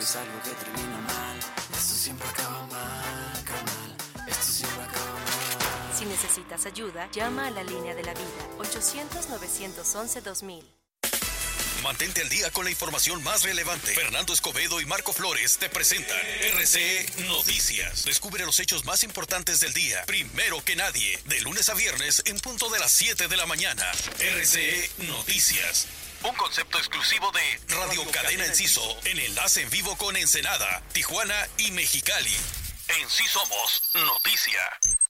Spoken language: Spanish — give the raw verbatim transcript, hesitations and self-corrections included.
es algo que termina mal. Esto siempre acaba mal, carnal. Esto siempre acaba mal. Si necesitas ayuda, llama a la línea de la vida, ochocientos, novecientos once, dos mil. Mantente al día con la información más relevante. Fernando Escobedo y Marco Flores te presentan R C E Noticias. Descubre los hechos más importantes del día, primero que nadie, de lunes a viernes en punto de las siete de la mañana. R C E Noticias. Un concepto exclusivo de Radio Cadena Enciso, en enlace en vivo con Ensenada, Tijuana y Mexicali. En Sí Somos Noticia.